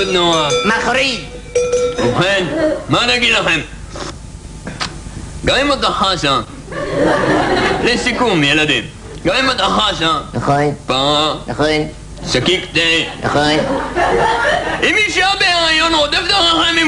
נורא. מחריד. ובכן, מה נגיד לכם? גם אם אתה חסה, לסיכום ילדים, גם אם אתה חסה, נכון. פרה, נכון. שקיק תה, נכון. אם אישה בהיריון רודפת אחריכם